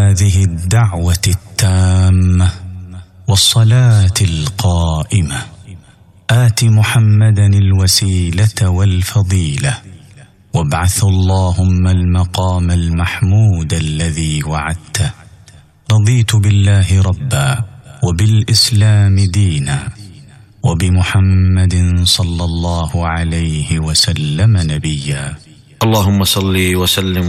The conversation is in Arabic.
هذه الدعوة التامة والصلاة القائمة آت محمدا الوسيلة والفضيلة وابعث اللهم المقام المحمود الذي وعدته. رضيت بالله ربا وبالإسلام دينا وبمحمد صلى الله عليه وسلم نبيا. اللهم صل وسلم